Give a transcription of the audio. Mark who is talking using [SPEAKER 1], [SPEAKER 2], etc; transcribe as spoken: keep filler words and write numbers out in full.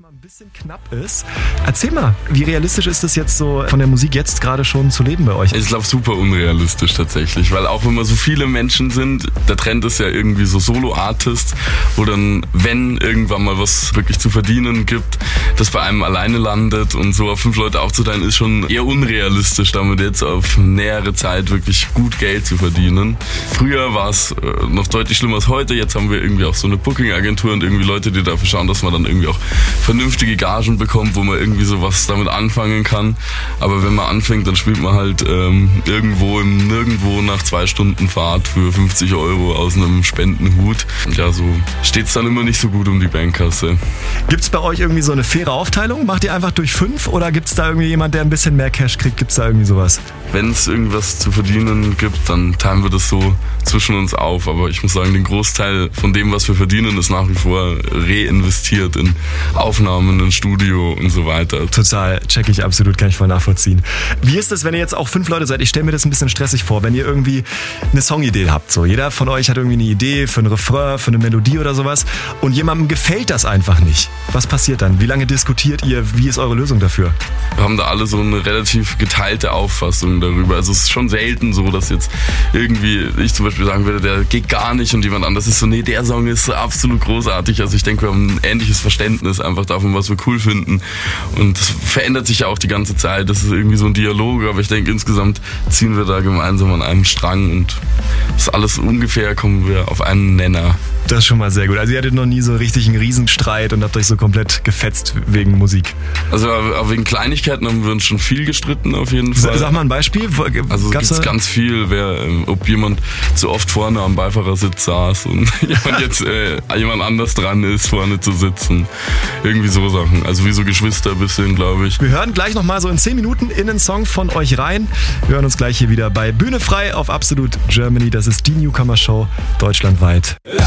[SPEAKER 1] mal ein bisschen knapp ist. Erzähl mal, wie realistisch ist es jetzt so, von der Musik jetzt gerade schon zu leben bei euch?
[SPEAKER 2] Ich glaube, super unrealistisch tatsächlich, weil auch wenn wir so viele Menschen sind, der Trend ist ja irgendwie so Solo-Artists, wo dann, wenn irgendwann mal was wirklich zu verdienen gibt, das bei einem alleine landet und so auf fünf Leute aufzuteilen, ist schon eher unrealistisch, damit jetzt auf nähere Zeit wirklich gut Geld zu verdienen. Früher war es noch deutlich schlimmer als heute, jetzt haben wir irgendwie auch so eine Booking-Agentur und irgendwie Leute, die dafür schauen, dass man dann irgendwie auch vernünftige Gagen bekommt, wo man irgendwie sowas damit anfangen kann. Aber wenn man anfängt, dann spielt man halt ähm, irgendwo im Nirgendwo nach zwei Stunden Fahrt für fünfzig Euro aus einem Spendenhut. Und ja, so steht's dann immer nicht so gut um die Bankkasse.
[SPEAKER 1] Gibt's bei euch irgendwie so eine faire Aufteilung? Macht ihr einfach durch fünf oder gibt's da irgendwie jemand, der ein bisschen mehr Cash kriegt? Gibt's da irgendwie sowas?
[SPEAKER 2] Wenn es irgendwas zu verdienen gibt, dann teilen wir das so zwischen uns auf. Aber ich muss sagen, den Großteil von dem, was wir verdienen, ist nach wie vor reinvestiert in Aufnahmen, in Studio und so weiter.
[SPEAKER 1] Total, check ich absolut, kann ich voll nachvollziehen. Wie ist es, wenn ihr jetzt auch fünf Leute seid? Ich stelle mir das ein bisschen stressig vor, wenn ihr irgendwie eine Songidee habt. So, jeder von euch hat irgendwie eine Idee für einen Refrain, für eine Melodie oder sowas und jemandem gefällt das einfach nicht. Was passiert dann? Wie lange diskutiert ihr? Wie ist eure Lösung dafür?
[SPEAKER 2] Wir haben da alle so eine relativ geteilte Auffassung darüber. Also es ist schon selten so, dass jetzt irgendwie ich zum Beispiel sagen würde, der geht gar nicht und jemand anderes ist so, nee, der Song ist absolut großartig. Also ich denke, wir haben ein ähnliches Verständnis einfach davon, was wir cool finden. Und das verändert sich ja auch die ganze Zeit. Das ist irgendwie so ein Dialog, aber ich denke, insgesamt ziehen wir da gemeinsam an einem Strang und das alles ungefähr kommen wir auf einen Nenner.
[SPEAKER 1] Das ist schon mal sehr gut. Also ihr hattet noch nie so richtig einen Riesenstreit und habt euch so komplett gefetzt wegen Musik.
[SPEAKER 2] Also wegen Kleinigkeiten haben wir uns schon viel gestritten auf jeden Fall.
[SPEAKER 1] Sag mal ein Beispiel.
[SPEAKER 2] Also es gibt ganz viel, wer, ob jemand zu oft vorne am Beifahrersitz saß und jemand jetzt äh, jemand anders dran ist, vorne zu sitzen. Irgendwie so Sachen. Also wie so Geschwister ein bisschen, glaube ich.
[SPEAKER 1] Wir hören gleich nochmal so in zehn Minuten in einen Song von euch rein. Wir hören uns gleich hier wieder bei Bühne frei auf Absolut Germany. Das ist die Newcomer Show deutschlandweit.